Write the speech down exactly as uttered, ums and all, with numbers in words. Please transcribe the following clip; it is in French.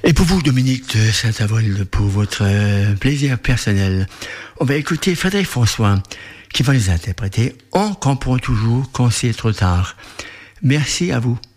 Et pour vous, Dominique de Saint-Avold, pour votre euh, plaisir personnel, on va écouter Frédéric François qui va nous interpréter « On comprend toujours quand c'est trop tard ». Merci à vous.